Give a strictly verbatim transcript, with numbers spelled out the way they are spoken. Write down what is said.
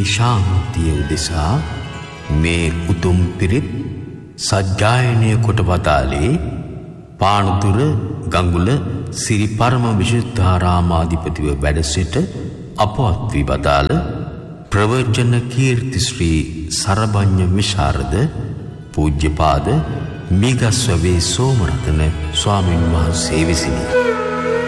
ශාන්තිය උදෙසා මේ උතුම් පිරිත් සජ්ජායනය කොට වදාළේ පානදුර ගඟුල සිරි පරම විශුද්ධාරාමාධිපතිව වැඩ සිට අපවත් වී වදාළ ප්‍රවචන කීර්ති ශ්‍රී සරභඤ්ඤ විශාරද පූජ්‍යපාද මිගස්වවේ සෝමරතන ස්වාමීන් වහන්සේ විසිනි.